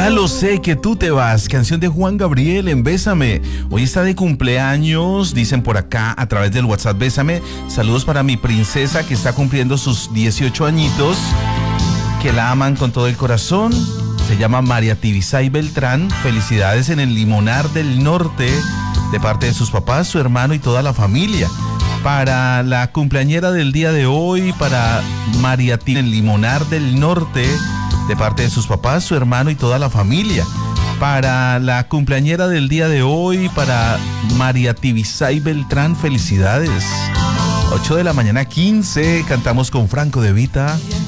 Ya lo sé que tú te vas, canción de Juan Gabriel en Bésame. Hoy está de cumpleaños, dicen por acá a través del WhatsApp Bésame. Saludos para mi princesa que está cumpliendo sus 18 añitos, que la aman con todo el corazón. Se llama María Tibisay Beltrán. Felicidades en el Limonar del Norte, de parte de sus papás, su hermano y toda la familia. Para la cumpleañera del día de hoy, para María Tibisay en el Limonar del Norte, de parte de sus papás, su hermano y toda la familia. Para la cumpleañera del día de hoy, para María Tibisay Beltrán, felicidades. 8 de la mañana 15, cantamos con Franco De Vita.